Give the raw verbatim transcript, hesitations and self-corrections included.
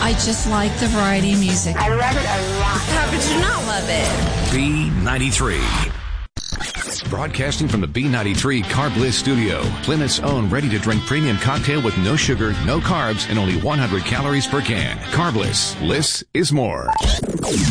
I just like the variety of music. I love it a lot. How could you not love it? B ninety-three. Broadcasting from the B ninety-three Carb Bliss studio, Plymouth's own ready-to-drink premium cocktail with no sugar, no carbs, and only one hundred calories per can. Carb Bliss. Bliss is more.